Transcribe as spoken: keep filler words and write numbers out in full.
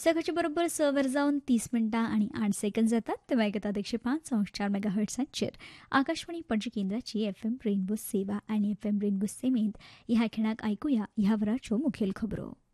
सकाळच्या बरोबर स वर जाऊन तीस मिनटां आणि आठ सेकंद जातात तेव्हा ऐकतात एकशे पाच अंश चार मेगा हर्ट्सांचेर आकाशवाणी पणजी केंद्राची एफ एम रेनबो सेवा आणि एफ एम रेनबो सेमेंत ह्या खिणाक ऐकूया ह्या वराच्यो मुखेल खबरो.